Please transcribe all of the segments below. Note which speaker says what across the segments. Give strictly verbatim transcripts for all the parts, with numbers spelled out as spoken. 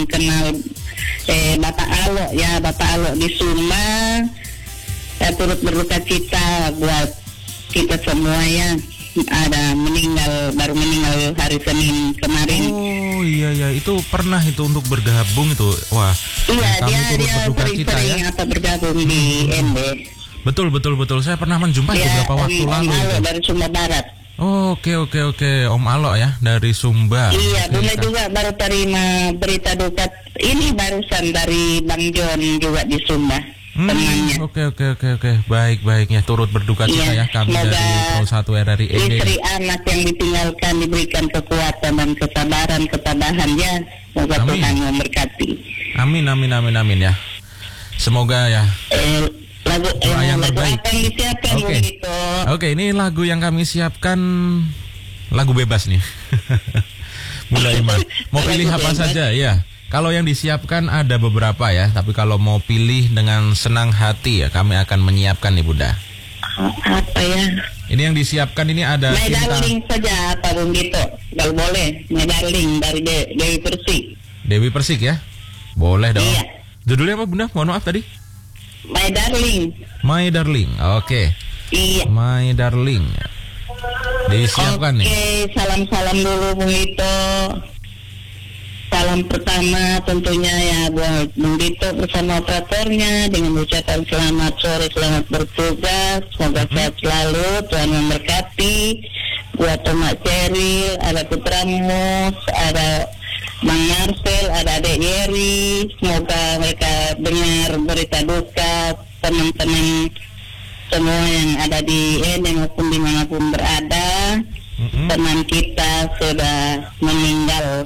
Speaker 1: kenal eh, Bapak Alo ya, Bapak Alo di Sumba. Saya turut berduka cita buat kita semua ya. Ada meninggal, baru meninggal hari Senin kemarin.
Speaker 2: Oh iya ya, itu pernah itu untuk bergabung itu. Wah,
Speaker 1: Iya,
Speaker 2: kami
Speaker 1: dia
Speaker 2: turut
Speaker 1: dia
Speaker 2: berduka cita ya.
Speaker 1: sering-sering apa bergabung di N D.
Speaker 2: Betul betul betul. Saya pernah menjumpai
Speaker 1: Dia
Speaker 2: beberapa
Speaker 1: Om,
Speaker 2: waktu
Speaker 1: Om
Speaker 2: lalu
Speaker 1: Alo
Speaker 2: itu.
Speaker 1: dari Sumba Barat.
Speaker 2: Oh, oke oke oke, Om Alo ya dari Sumba.
Speaker 1: Iya,
Speaker 2: Oke,
Speaker 1: Bunda
Speaker 2: Kak.
Speaker 1: juga baru terima berita duka ini barusan dari Bang John juga di Sumba.
Speaker 2: Hmm,
Speaker 1: Temannya.
Speaker 2: oke oke oke oke, baik baik ya, turut berduka cita
Speaker 1: Iya,
Speaker 2: ya kami
Speaker 1: semoga
Speaker 2: dari Pro satu R R I N D.
Speaker 1: Istri anak yang ditinggalkan diberikan kekuatan dan kesabaran, ketabahan ya. Semoga
Speaker 2: Amin.
Speaker 1: Tuhan memberkati.
Speaker 2: Amin amin amin amin ya. Semoga ya.
Speaker 1: Eh, lagu
Speaker 2: Doa
Speaker 1: eh,
Speaker 2: yang
Speaker 1: lagu
Speaker 2: terbaik.
Speaker 1: apa yang disiapkan
Speaker 2: Oke.
Speaker 1: begitu?
Speaker 2: Oke, ini lagu yang kami siapkan lagu bebas nih. Bunda Ima, mau pilih
Speaker 1: Lagu
Speaker 2: apa
Speaker 1: bebas.
Speaker 2: saja ya? Kalau yang disiapkan ada beberapa ya, tapi kalau mau pilih dengan senang hati ya, kami akan menyiapkan nih Bunda.
Speaker 1: Apa ya?
Speaker 2: Ini yang disiapkan ini ada
Speaker 1: My
Speaker 2: cinta
Speaker 1: Darling saja apa begitu? Kalau boleh, My Darling dari De- Dewi Persik.
Speaker 2: Dewi Persik ya, boleh dong.
Speaker 1: Iya.
Speaker 2: Judulnya apa Bunda? Mohon maaf tadi.
Speaker 1: My Darling.
Speaker 2: My Darling, oke.
Speaker 1: Iya.
Speaker 2: My Darling, disiapkan
Speaker 1: Oke,
Speaker 2: nih.
Speaker 1: salam-salam dulu Bung Dito. Salam pertama tentunya ya buat Bung Dito bersama operatornya dengan ucapan selamat sore, selamat bertugas, semoga sehat selalu, Tuhan memberkati. Buat Tomak Ceril, ada Putra Mus, ada Mang Marcel, ada Adek Yeri, semoga mereka dengar berita duka teman-teman semua yang ada di N D maupun dimanapun berada.
Speaker 2: Mm-mm.
Speaker 1: Teman kita sudah meninggal.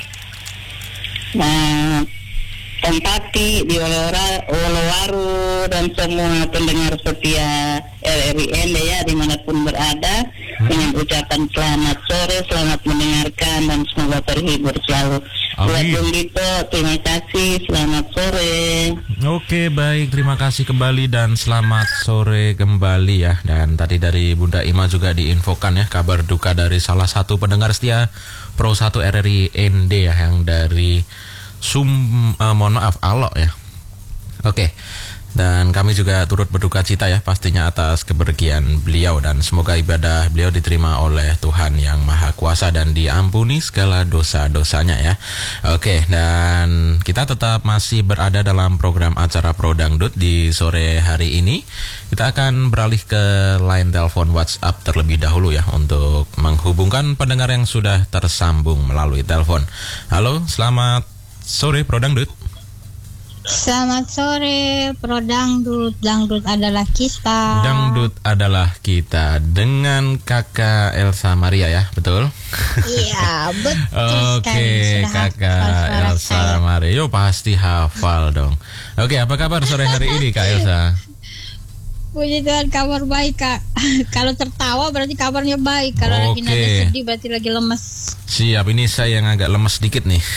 Speaker 1: Nah, Tempati di Wolowara- Wolowaru dan semua pendengar setia R R I N D ya dimanapun berada, dengan ucapan selamat sore, selamat mendengarkan dan semoga terhibur selalu. Buat
Speaker 2: Amin.
Speaker 1: Bung Dito, terima kasih, selamat sore.
Speaker 2: Oke baik, terima kasih kembali dan selamat sore kembali ya. Dan tadi dari Bunda Ima juga diinfokan ya kabar duka dari salah satu pendengar setia Pro satu R R I N D ya, yang dari Sum, eh, mohon maaf Alo ya. Oke, dan kami juga turut berduka cita ya pastinya atas kepergian beliau, dan semoga ibadah beliau diterima oleh Tuhan yang Maha Kuasa dan diampuni segala dosa-dosanya ya. Oke, dan kita tetap masih berada dalam program acara Pro Dangdut di sore hari ini. Kita akan beralih ke line telepon WhatsApp terlebih dahulu ya, untuk menghubungkan pendengar yang sudah tersambung melalui telepon. Halo, selamat sore Pro Dangdut.
Speaker 3: Selamat sore, Pro Dangdut. Dangdut adalah kita.
Speaker 2: Dangdut adalah kita dengan Kakak Elsa Maria ya, betul?
Speaker 3: Iya, betul sekali.
Speaker 2: Oke,
Speaker 3: Sudah
Speaker 2: Kakak
Speaker 3: hafal suara
Speaker 2: Elsa
Speaker 3: saya.
Speaker 2: Maria. Yo, pasti hafal dong. Oke, apa kabar sore hari ini Kak Elsa?
Speaker 3: Puji Tuhan, kabar baik, Kak. Kalau tertawa berarti kabarnya baik. Kalau lagi
Speaker 2: Oke.
Speaker 3: nada sedih berarti lagi lemes.
Speaker 2: Siap, ini saya yang agak lemes sedikit nih.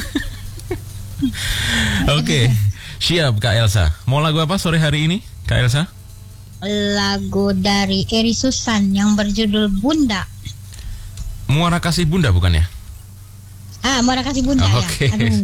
Speaker 2: Oke, siap Kak Elsa. Mau lagu apa sore hari ini Kak Elsa?
Speaker 3: Lagu dari Eri Susan yang berjudul Bunda.
Speaker 2: Muara Kasih Bunda bukan ya?
Speaker 3: Ah, mau kasih Bunda
Speaker 2: Oke.
Speaker 3: ya. Aduh.